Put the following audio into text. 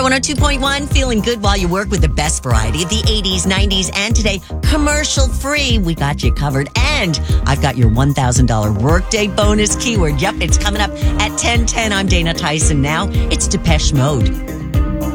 Star 102.1, feeling good while you work with the best variety of the 80s, 90s, and today, commercial free. We got you covered. And I've got your $1,000 workday bonus keyword. Yep, it's coming up at 10:10. I'm Dana Tyson now. It's Depeche Mode.